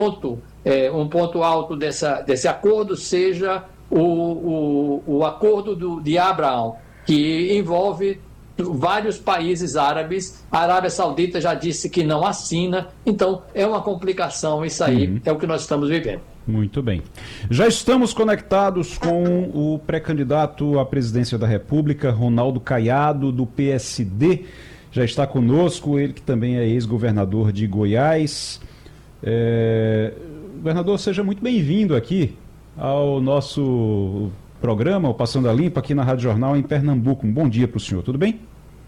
um ponto alto desse acordo seja o acordo de Abraão, que envolve vários países árabes. A Arábia Saudita já disse que não assina, então é uma complicação isso aí, é o que nós estamos vivendo. Muito bem. Já estamos conectados com o pré-candidato à presidência da República, Ronaldo Caiado, do PSD. Já está conosco, ele que também é ex-governador de Goiás. Governador, seja muito bem-vindo aqui ao nosso programa, o Passando a Limpo, aqui na Rádio Jornal em Pernambuco. Um bom dia para o senhor, tudo bem?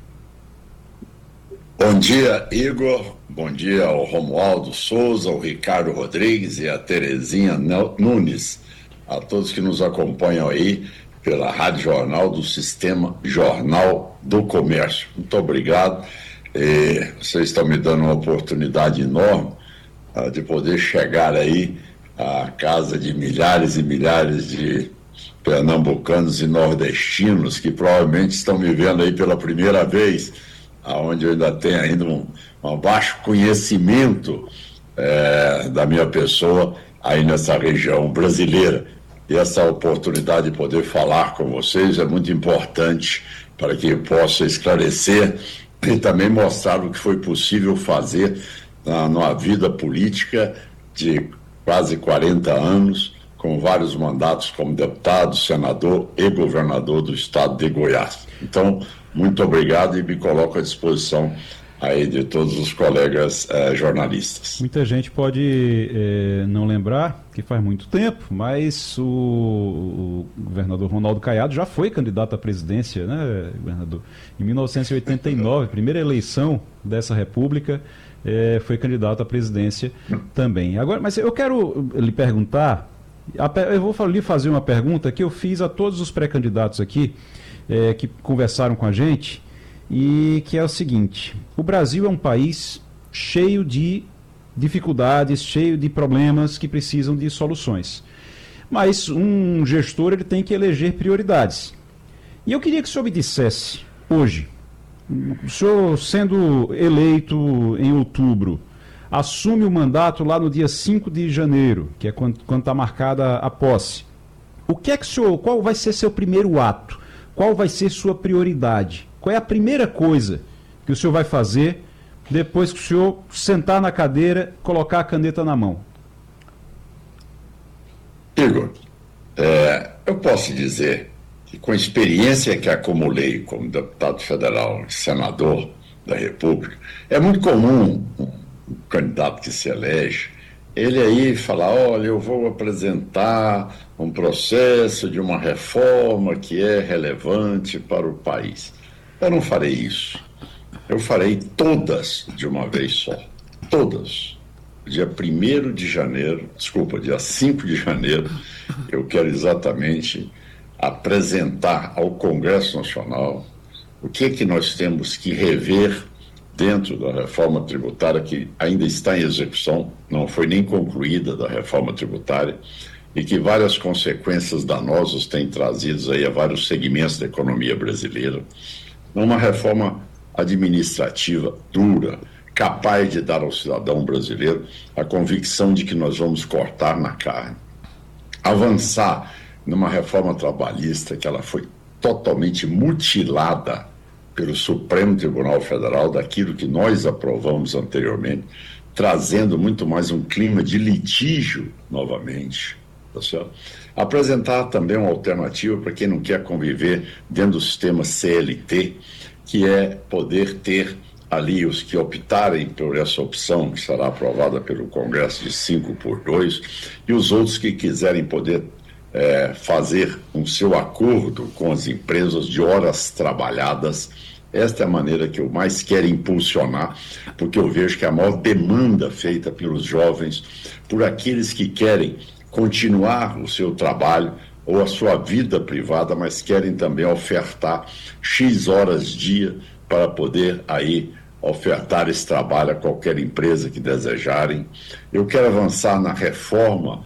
Bom dia, Igor. Bom dia ao Romualdo Souza, ao Ricardo Rodrigues e a Terezinha Nunes, a todos que nos acompanham aí pela Rádio Jornal do Sistema Jornal do Comércio. Muito obrigado. Vocês estão me dando uma oportunidade enorme de poder chegar aí à casa de milhares e milhares de pernambucanos e nordestinos que provavelmente estão me vendo aí pela primeira vez, onde eu ainda tenho ainda um baixo conhecimento da minha pessoa aí nessa região brasileira. E essa oportunidade de poder falar com vocês é muito importante para que eu possa esclarecer e também mostrar o que foi possível fazer numa vida política de quase 40 anos, com vários mandatos como deputado, senador e governador do estado de Goiás. Então, muito obrigado e me coloco à disposição aí de todos os colegas jornalistas. Muita gente pode não lembrar, que faz muito tempo, mas o governador Ronaldo Caiado já foi candidato à presidência, né, governador? Em 1989, primeira eleição dessa república, foi candidato à presidência também. Agora, mas eu quero lhe perguntar, eu vou lhe fazer uma pergunta que eu fiz a todos os pré-candidatos aqui, que conversaram com a gente, e que é o seguinte: o Brasil é um país cheio de dificuldades, cheio de problemas que precisam de soluções. Mas um gestor, ele tem que eleger prioridades. E eu queria que o senhor me dissesse, hoje, o senhor sendo eleito em outubro, assume o mandato lá no dia 5 de janeiro, que é quando está marcada a posse. O que é que o senhor, qual vai ser seu primeiro ato? Qual vai ser sua prioridade? Qual é a primeira coisa que o senhor vai fazer depois que o senhor sentar na cadeira, colocar a caneta na mão? Igor, eu posso dizer que com a experiência que acumulei como deputado federal e senador da República, é muito comum um candidato que se elege, ele aí falar: olha, eu vou apresentar um processo de uma reforma que é relevante para o país. Eu não farei isso. Eu farei todas de uma vez só. Todas. Dia 1º de janeiro, dia 5 de janeiro, eu quero exatamente apresentar ao Congresso Nacional o que nós temos que rever dentro da reforma tributária, que ainda está em execução, não foi nem concluída da reforma tributária, e que várias consequências danosas têm trazido aí a vários segmentos da economia brasileira. Uma reforma administrativa dura, capaz de dar ao cidadão brasileiro a convicção de que nós vamos cortar na carne. Avançar numa reforma trabalhista que ela foi totalmente mutilada pelo Supremo Tribunal Federal daquilo que nós aprovamos anteriormente, trazendo muito mais um clima de litígio novamente. Tá certo? Apresentar também uma alternativa para quem não quer conviver dentro do sistema CLT, que é poder ter ali os que optarem por essa opção, que será aprovada pelo Congresso de 5-2, e os outros que quiserem poder fazer o seu acordo com as empresas de horas trabalhadas. Esta é a maneira que eu mais quero impulsionar, porque eu vejo que a maior demanda feita pelos jovens, por aqueles que querem continuar o seu trabalho ou a sua vida privada, mas querem também ofertar X horas dia para poder aí ofertar esse trabalho a qualquer empresa que desejarem. Eu quero avançar na reforma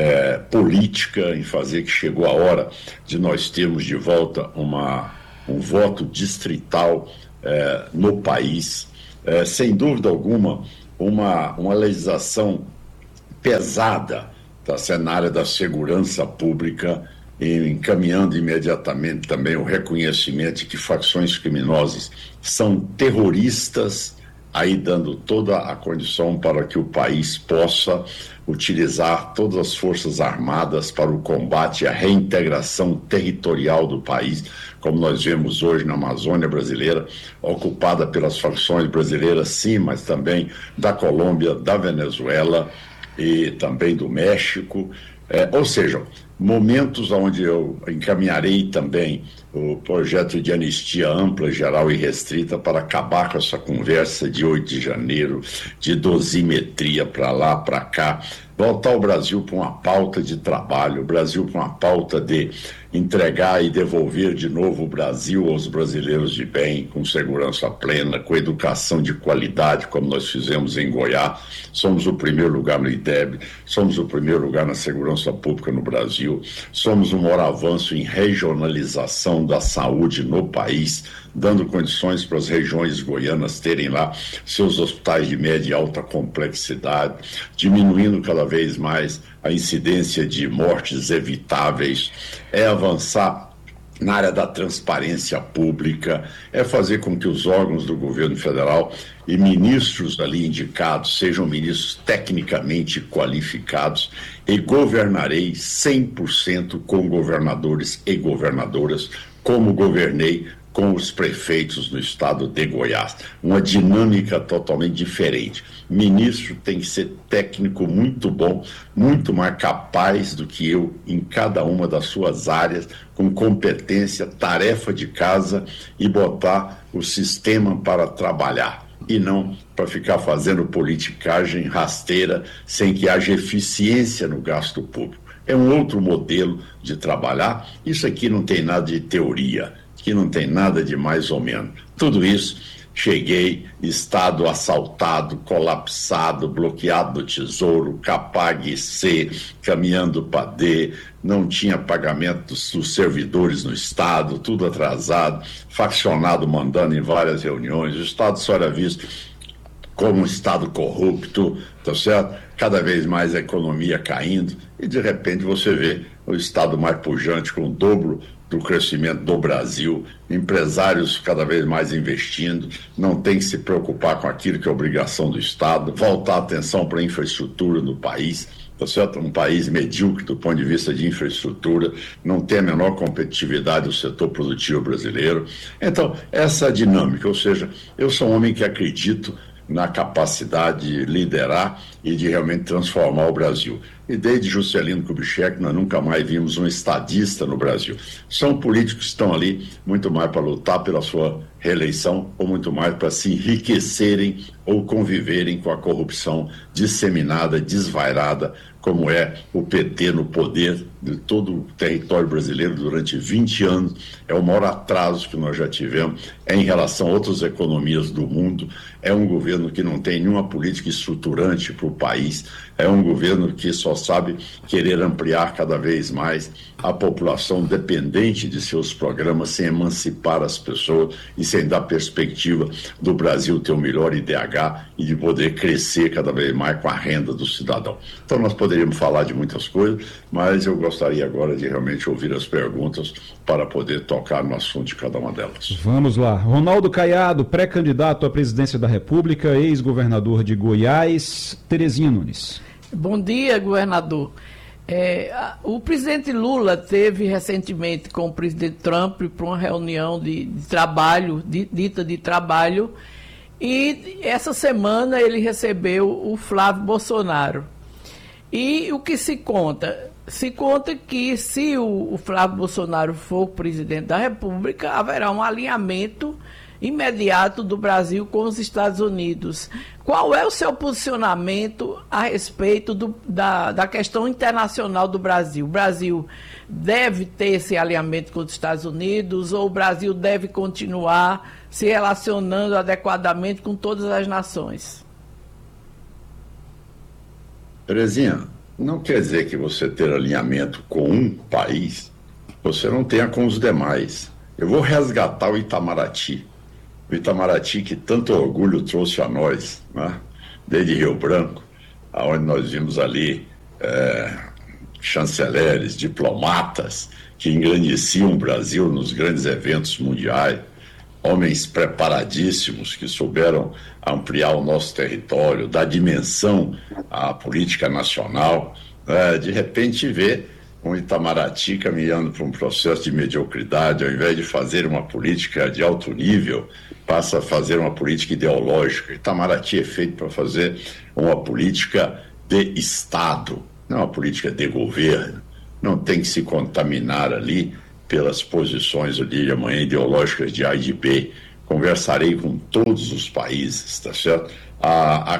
política, em fazer que chegou a hora de nós termos de volta um voto distrital no país. Sem dúvida alguma, uma legislação pesada, tá certo, na área da segurança pública, encaminhando imediatamente também o reconhecimento de que facções criminosas são terroristas, aí dando toda a condição para que o país possa utilizar todas as forças armadas para o combate e a reintegração territorial do país, como nós vemos hoje na Amazônia brasileira, ocupada pelas facções brasileiras, sim, mas também da Colômbia, da Venezuela e também do México. Ou seja, momentos onde eu encaminharei também o projeto de anistia ampla, geral e restrita para acabar com essa conversa de 8 de janeiro, de dosimetria para lá, para cá, voltar o Brasil para uma pauta de trabalho, o Brasil para uma pauta de entregar e devolver de novo o Brasil aos brasileiros de bem, com segurança plena, com educação de qualidade, como nós fizemos em Goiás. Somos o primeiro lugar no IDEB, somos o primeiro lugar na segurança pública no Brasil, somos o maior avanço em regionalização da saúde no país, dando condições para as regiões goianas terem lá seus hospitais de média e alta complexidade, diminuindo cada vez mais a incidência de mortes evitáveis, é avançar na área da transparência pública, é fazer com que os órgãos do governo federal e ministros ali indicados sejam ministros tecnicamente qualificados, e governarei 100% com governadores e governadoras, como governei com os prefeitos no estado de Goiás. Uma dinâmica totalmente diferente. Ministro tem que ser técnico muito bom, muito mais capaz do que eu em cada uma das suas áreas, com competência, tarefa de casa, e botar o sistema para trabalhar, e não para ficar fazendo politicagem rasteira sem que haja eficiência no gasto público. É um outro modelo de trabalhar. Isso aqui não tem nada de teoria, que não tem nada de mais ou menos. Tudo isso, cheguei, estado assaltado, colapsado, bloqueado do Tesouro, Capag C, caminhando para D, não tinha pagamento dos servidores no estado, tudo atrasado, faccionado mandando em várias reuniões, o estado só era visto como um estado corrupto, tá certo? Cada vez mais a economia caindo, e de repente você vê o estado mais pujante, com o dobro do crescimento do Brasil, empresários cada vez mais investindo, não tem que se preocupar com aquilo que é obrigação do Estado, voltar a atenção para a infraestrutura no país, tá certo? Um país medíocre do ponto de vista de infraestrutura, não tem a menor competitividade do setor produtivo brasileiro. Então, essa dinâmica, ou seja, eu sou um homem que acredito na capacidade de liderar e de realmente transformar o Brasil. E desde Juscelino Kubitschek nós nunca mais vimos um estadista no Brasil. São políticos que estão ali muito mais para lutar pela sua reeleição, ou muito mais para se enriquecerem ou conviverem com a corrupção disseminada, desvairada, como é o PT no poder de todo o território brasileiro durante 20 anos. É o maior atraso que nós já tivemos em relação a outras economias do mundo. É um governo que não tem nenhuma política estruturante para o país, é um governo que só sabe querer ampliar cada vez mais a população dependente de seus programas, sem emancipar as pessoas e sem dar perspectiva do Brasil ter o melhor IDH e de poder crescer cada vez mais com a renda do cidadão. Então nós poderíamos falar de muitas coisas, mas eu gostaria agora de realmente ouvir as perguntas para poder tocar no assunto de cada uma delas. Vamos lá. Ronaldo Caiado, pré-candidato à presidência da República, ex-governador de Goiás. Terezinha Nunes. Bom dia, governador. O presidente Lula teve recentemente com o presidente Trump para uma reunião de trabalho, dita de trabalho, e essa semana ele recebeu o Flávio Bolsonaro. E o que se conta? Se conta que se o Flávio Bolsonaro for presidente da República, haverá um alinhamento imediato do Brasil com os Estados Unidos. Qual é o seu posicionamento a respeito da questão internacional do Brasil? O Brasil deve ter esse alinhamento com os Estados Unidos, ou o Brasil deve continuar se relacionando adequadamente com todas as nações? Terezinha, não quer dizer que você ter alinhamento com um país, você não tenha com os demais. Eu vou resgatar o Itamaraty. O Itamaraty que tanto orgulho trouxe a nós, né? Desde Rio Branco, onde nós vimos ali chanceleres, diplomatas que engrandeciam o Brasil nos grandes eventos mundiais, homens preparadíssimos que souberam ampliar o nosso território, dar dimensão à política nacional. De repente vê um Itamaraty caminhando para um processo de mediocridade, ao invés de fazer uma política de alto nível, passa a fazer uma política ideológica. Itamaraty é feito para fazer uma política de Estado, não uma política de governo. Não tem que se contaminar ali pelas posições, eu diria amanhã, ideológicas de A e de B. Conversarei com todos os países, tá certo? A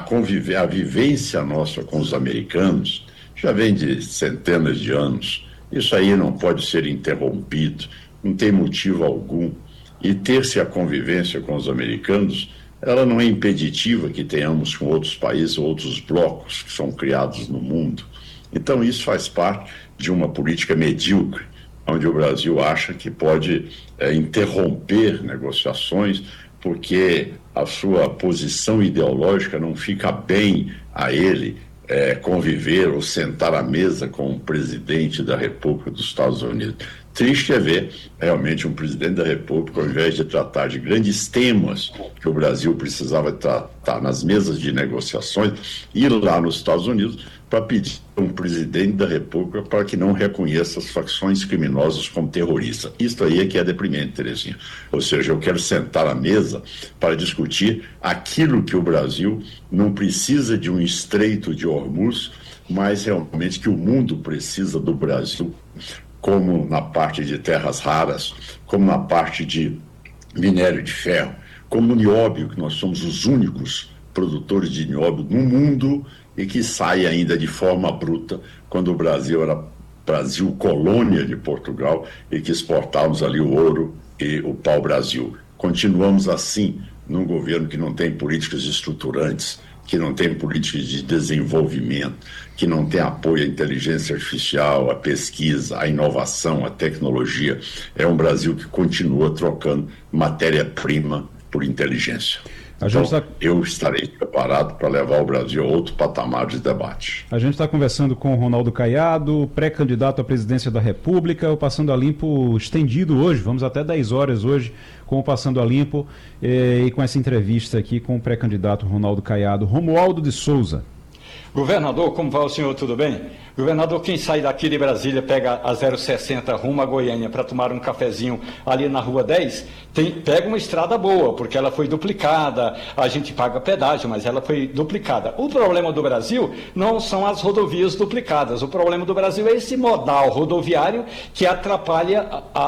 vivência nossa com os americanos já vem de centenas de anos. Isso aí não pode ser interrompido, não tem motivo algum. E ter-se a convivência com os americanos, ela não é impeditiva que tenhamos com outros países, outros blocos que são criados no mundo. Então isso faz parte de uma política medíocre, onde o Brasil acha que pode interromper negociações porque a sua posição ideológica não fica bem a ele conviver ou sentar à mesa com o presidente da República dos Estados Unidos. Triste é ver realmente um presidente da República, ao invés de tratar de grandes temas que o Brasil precisava tratar nas mesas de negociações, ir lá nos Estados Unidos para pedir a um presidente da República para que não reconheça as facções criminosas como terroristas. Isso aí é que é deprimente, Terezinha. Ou seja, eu quero sentar à mesa para discutir aquilo que o Brasil não precisa de um estreito de Hormuz, mas realmente que o mundo precisa do Brasil, como na parte de terras raras, como na parte de minério de ferro, como no nióbio, que nós somos os únicos produtores de nióbio no mundo e que sai ainda de forma bruta, quando o Brasil era Brasil colônia de Portugal e que exportávamos ali o ouro e o pau-brasil. Continuamos assim, num governo que não tem políticas estruturantes, que não tem políticas de desenvolvimento, que não tem apoio à inteligência artificial, à pesquisa, à inovação, à tecnologia. É um Brasil que continua trocando matéria-prima por inteligência. Então, eu estarei preparado para levar o Brasil a outro patamar de debate. A gente está conversando com o Ronaldo Caiado, pré-candidato à presidência da República, o Passando a Limpo estendido hoje, vamos até 10 horas hoje com o Passando a Limpo e com essa entrevista aqui com o pré-candidato Ronaldo Caiado. Romualdo de Souza. Governador, como vai o senhor? Tudo bem? Governador, quem sai daqui de Brasília, pega a 060 rumo a Goiânia para tomar um cafezinho ali na Rua 10, pega uma estrada boa, porque ela foi duplicada, a gente paga pedágio, mas ela foi duplicada. O problema do Brasil não são as rodovias duplicadas, o problema do Brasil é esse modal rodoviário que atrapalha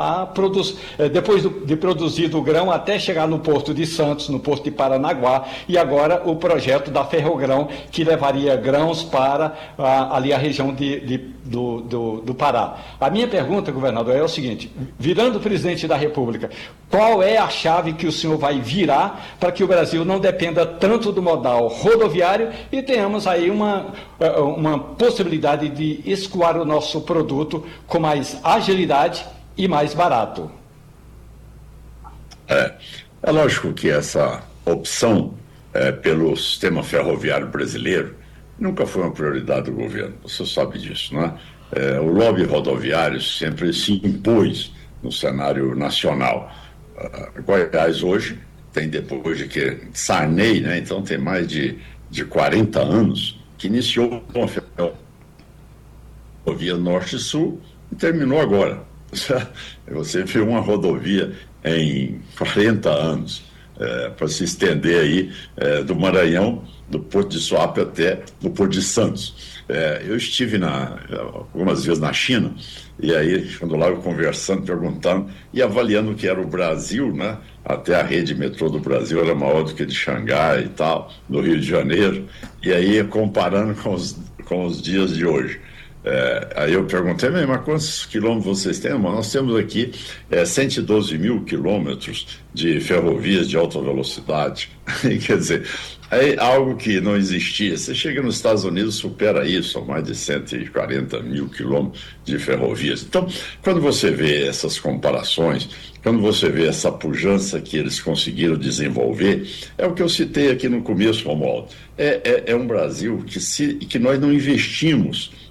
depois de produzido o grão até chegar no Porto de Santos, no Porto de Paranaguá, e agora o projeto da Ferrogrão, que levaria grãos para ali a região do Pará. A minha pergunta, governador, é o seguinte: virando presidente da República, qual é a chave que o senhor vai virar para que o Brasil não dependa tanto do modal rodoviário e tenhamos aí uma possibilidade de escoar o nosso produto com mais agilidade e mais barato? É lógico que essa opção pelo sistema ferroviário brasileiro nunca foi uma prioridade do governo, você sabe disso, né? O lobby rodoviário sempre se impôs no cenário nacional. Goiás hoje tem, depois de que Sarney, né, então tem mais de 40 anos, que iniciou uma rodovia norte-sul e terminou agora. Você viu uma rodovia em 40 anos, para se estender aí do Maranhão, do Porto de Suape até o Porto de Santos. Eu estive algumas vezes na China, e aí, quando lá eu conversando, perguntando e avaliando o que era o Brasil, né? Até a rede metrô do Brasil era maior do que de Xangai e tal, no Rio de Janeiro, e aí comparando com os dias de hoje. Aí eu perguntei, mas quantos quilômetros vocês têm? Mas nós temos aqui 112 mil quilômetros de ferrovias de alta velocidade. Quer dizer, é algo que não existia. Você chega nos Estados Unidos, supera isso, são mais de 140 mil quilômetros de ferrovias. Então, quando você vê essas comparações, quando você vê essa pujança que eles conseguiram desenvolver, é o que eu citei aqui no começo, Romualdo. É um Brasil que nós não investimos